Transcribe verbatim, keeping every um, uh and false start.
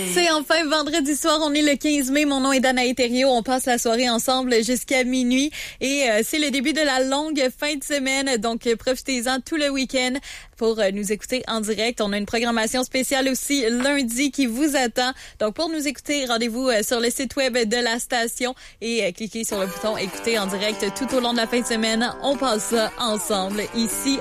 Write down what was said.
C'est enfin vendredi soir, on est le quinze mai, mon nom est Danae Thériault, on passe la soirée ensemble jusqu'à minuit et euh, c'est le début de la longue fin de semaine, donc euh, profitez-en tout le week-end pour euh, nous écouter en direct. On a une programmation spéciale aussi lundi qui vous attend, donc pour nous écouter, rendez-vous euh, sur le site web de la station et euh, cliquez sur le bouton écouter en direct tout au long de la fin de semaine. On passe ça ensemble ici